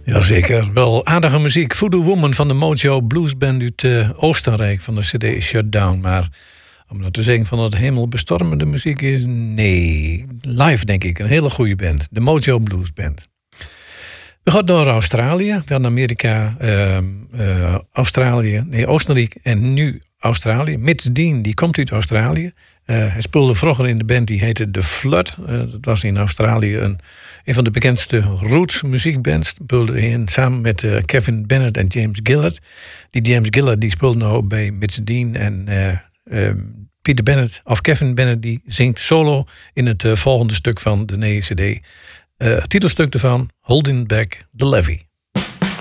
Jazeker, wel aardige muziek. Voodoo Woman van de Mojo Blues Band uit Oostenrijk van de CD Shutdown. Maar om nou te zeggen van dat hemelbestormende muziek is, nee. Live denk ik, een hele goede band. De Mojo Blues Band. We gaan naar Australië, dan Amerika, Oostenrijk en nu Australië. Mitch Dean, die komt uit Australië. Hij speelde vroeger in de band die heette The Flood. Dat was in Australië een van de bekendste roots muziekbands. Speelde hij samen met Kevin Bennett en James Gillard. Die James Gillard die speelde nou bij Mitch Dean en Peter Bennett, of Kevin Bennett, die zingt solo in het volgende stuk van de nieuwe CD. Het titelstuk ervan, Holding Back the Levee.